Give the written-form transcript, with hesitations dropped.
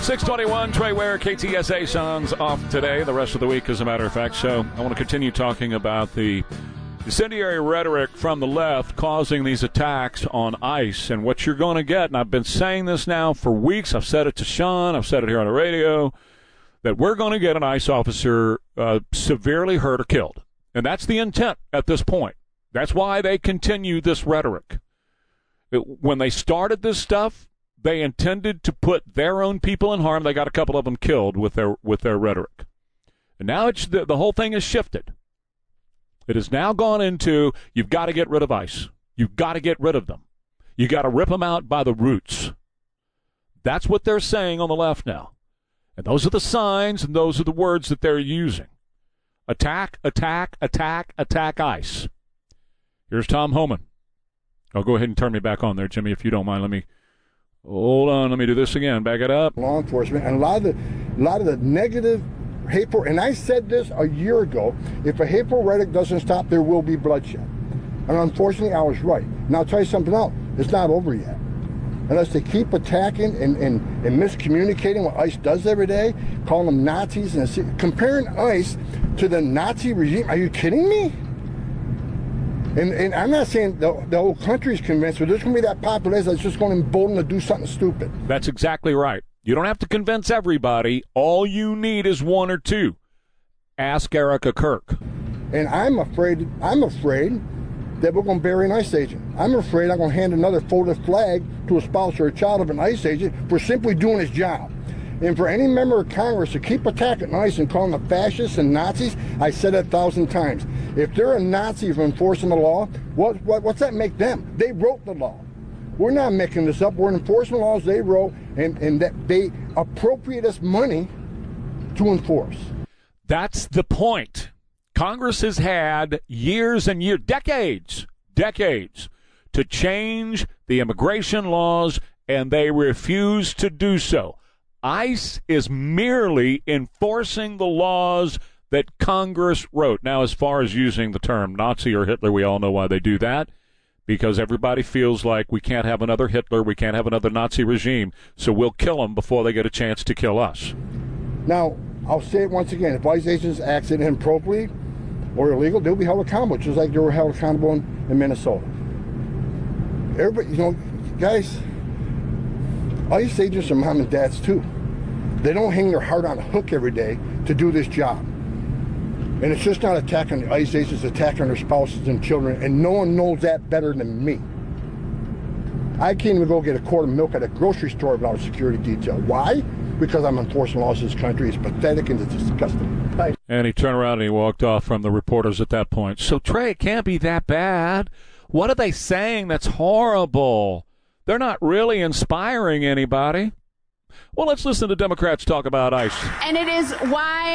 621, Trey Ware, KTSA Son's off today. The rest of the week, as a matter of fact. So I want to continue talking about the incendiary rhetoric from the left causing these attacks on ICE and what you're going to get. And I've been saying this now for weeks. I've said it to Sean. I've said it here on the radio, that we're going to get an ICE officer severely hurt or killed. And that's the intent at this point. That's why they continue this rhetoric. When they started this stuff, they intended to put their own people in harm. They got a couple of them killed with their rhetoric. And now it's the whole thing has shifted. It has now gone into, you've got to get rid of ICE. You've got to get rid of them. You got to rip them out by the roots. That's what they're saying on the left now. And those are the signs and those are the words that they're using. Attack, attack, attack, attack ICE. Here's Tom Homan. I'll go ahead and turn me back on there, Jimmy, if you don't mind. Hold on, let me do this again. Back it up. Law enforcement and a lot of the negative, hateful, and I said this a year ago, if a hateful rhetoric doesn't stop, there will be bloodshed. And unfortunately, I was right. Now I'll tell you something else. It's not over yet. Unless they keep attacking and miscommunicating what ICE does every day, calling them Nazis, and comparing ICE to the Nazi regime. Are you kidding me? And I'm not saying the whole country's convinced, but there's going to be that population that's just going to embolden to do something stupid. That's exactly right. You don't have to convince everybody. All you need is one or two. Ask Erica Kirk. And I'm afraid that we're going to bury an ICE agent. I'm afraid I'm going to hand another folded flag to a spouse or a child of an ICE agent for simply doing his job. And for any member of Congress to keep attacking ICE and calling them fascists and Nazis, I said it 1,000 times. If they're a Nazi for enforcing the law, what's that make them? They wrote the law. We're not making this up. We're enforcing the laws they wrote, and that they appropriate us money to enforce. That's the point. Congress has had years and years, decades to change the immigration laws, and they refuse to do so. ICE is merely enforcing the laws that Congress wrote. Now, as far as using the term Nazi or Hitler, we all know why they do that, because everybody feels like we can't have another Hitler, we can't have another Nazi regime, so we'll kill them before they get a chance to kill us. Now, I'll say it once again. If ICE agents act inappropriately or illegal, they'll be held accountable, just like they were held accountable in Minnesota. Everybody, guys, ICE agents are mom and dads too. They don't hang their heart on a hook every day to do this job. And it's just not attacking the ICE agents, attacking their spouses and children, and no one knows that better than me. I can't even go get a quart of milk at a grocery store without a security detail. Why? Because I'm enforcing laws in this country. It's pathetic and it's disgusting. Bye. And he turned around and he walked off from the reporters at that point. So, Trey, it can't be that bad. What are they saying that's horrible? They're not really inspiring anybody. Well, let's listen to Democrats talk about ICE. And it is why